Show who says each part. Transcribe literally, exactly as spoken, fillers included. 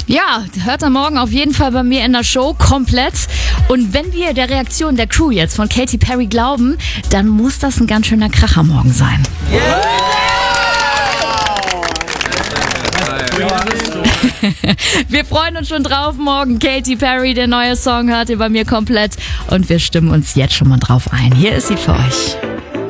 Speaker 1: Ja, hört am Morgen auf jeden Fall bei mir in der Show komplett. Und wenn wir der Reaktion der Crew jetzt von Katy Perry glauben, dann muss das ein ganz schöner Kracher morgen sein.
Speaker 2: Yeah.
Speaker 1: Wir freuen uns schon drauf morgen. Katy Perry, der neue Song hört ihr bei mir komplett. Und wir stimmen uns jetzt schon mal drauf ein. Hier ist sie für euch.